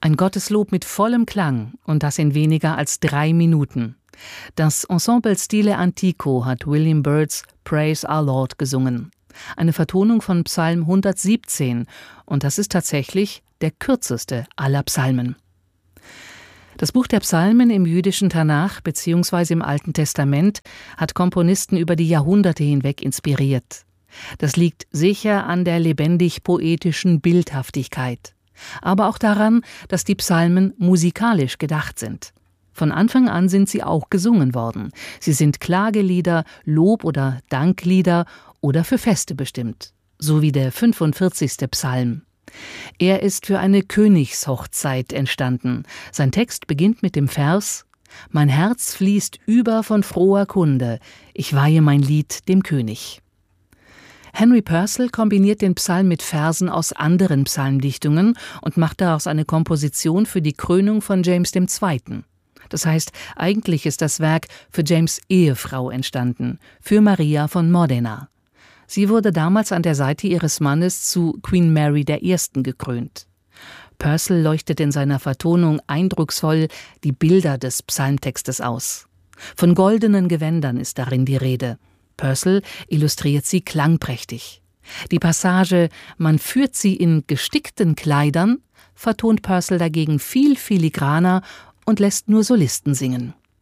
Ein Gotteslob mit vollem Klang und das in weniger als 3 Minuten. Das Ensemble Stile Antico hat William Byrds Praise Our Lord gesungen. Eine Vertonung von Psalm 117 und das ist tatsächlich der kürzeste aller Psalmen. Das Buch der Psalmen im jüdischen Tanach bzw. im Alten Testament hat Komponisten über die Jahrhunderte hinweg inspiriert. Das liegt sicher an der lebendig-poetischen Bildhaftigkeit, aber auch daran, dass die Psalmen musikalisch gedacht sind. Von Anfang an sind sie auch gesungen worden. Sie sind Klagelieder, Lob- oder Danklieder oder für Feste bestimmt, so wie der 45. Psalm. Er ist für eine Königshochzeit entstanden. Sein Text beginnt mit dem Vers: »Mein Herz fließt über von froher Kunde, ich weihe mein Lied dem König.« Henry Purcell kombiniert den Psalm mit Versen aus anderen Psalmdichtungen und macht daraus eine Komposition für die Krönung von James II. Das heißt, eigentlich ist das Werk für James' Ehefrau entstanden, für Maria von Modena. Sie wurde damals an der Seite ihres Mannes zu Queen Mary I. gekrönt. Purcell leuchtet in seiner Vertonung eindrucksvoll die Bilder des Psalmtextes aus. Von goldenen Gewändern ist darin die Rede. Purcell illustriert sie klangprächtig. Die Passage »Man führt sie in gestickten Kleidern« vertont Purcell dagegen viel filigraner und lässt nur Solisten singen.